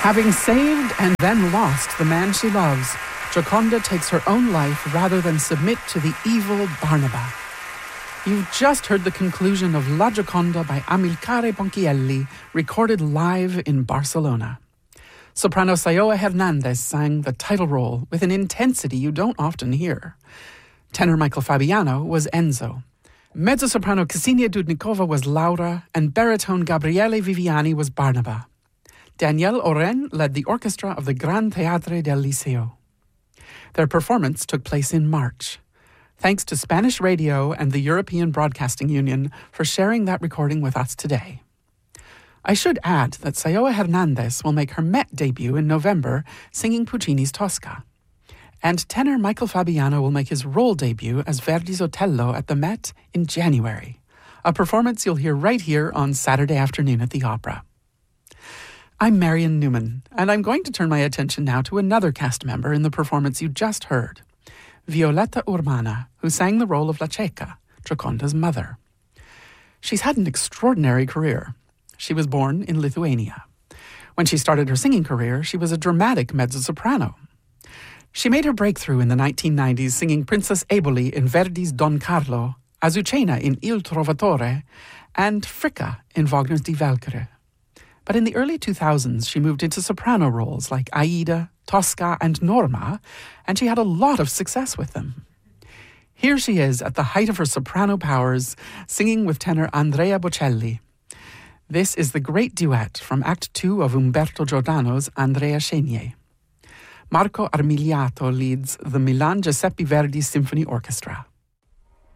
Having saved and then lost the man she loves, Gioconda takes her own life rather than submit to the evil Barnaba. You've just heard the conclusion of La Gioconda by Amilcare Ponchielli, recorded live in Barcelona. Soprano Sayoa Hernandez sang the title role with an intensity you don't often hear. Tenor Michael Fabiano was Enzo. Mezzo-soprano Ksenia Dudnikova was Laura, and baritone Gabriele Viviani was Barnaba. Danielle Oren led the orchestra of the Gran Teatre del Liceo. Their performance took place in March. Thanks to Spanish Radio and the European Broadcasting Union for sharing that recording with us today. I should add that Sayoa Hernandez will make her Met debut in November singing Puccini's Tosca. And tenor Michael Fabiano will make his role debut as Verdi's Otello at the Met in January, a performance you'll hear right here on Saturday afternoon at the Opera. I'm Marion Newman, and I'm going to turn my attention now to another cast member in the performance you just heard, Violetta Urmana, who sang the role of La Ceca, Gioconda's mother. She's had an extraordinary career. She was born in Lithuania. When she started her singing career, she was a dramatic mezzo-soprano. She made her breakthrough in the 1990s singing Princess Eboli in Verdi's Don Carlo, Azucena in Il Trovatore, and Fricka in Wagner's Die Walküre. But in the early 2000s, she moved into soprano roles like Aida, Tosca, and Norma, and she had a lot of success with them. Here she is at the height of her soprano powers, singing with tenor Andrea Bocelli. This is the great duet from Act 2 of Umberto Giordano's Andrea Chenier. Marco Armigliato leads the Milan Giuseppe Verdi Symphony Orchestra.